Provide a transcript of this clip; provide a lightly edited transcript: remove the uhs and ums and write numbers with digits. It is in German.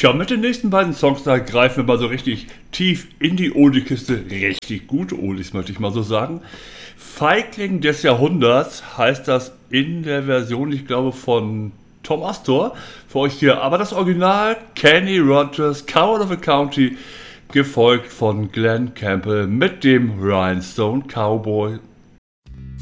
Tja, mit den nächsten beiden Songs, da greifen wir mal so richtig tief in die Oldie-Kiste. Richtig gute Oldies, möchte ich mal so sagen. Feigling des Jahrhunderts heißt das in der Version, ich glaube, von Tom Astor für euch hier. Aber das Original, Kenny Rogers, Coward of the County, gefolgt von Glenn Campbell mit dem Rhinestone Cowboy.